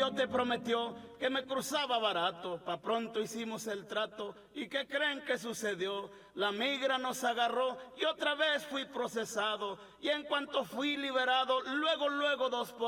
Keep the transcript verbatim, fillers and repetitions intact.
coyote prometió que me cruzaba barato, pa' pronto hicimos el trato, ¿y qué creen que sucedió? La migra nos agarró y otra vez fui procesado, y en cuanto fui liberado, luego, luego dos por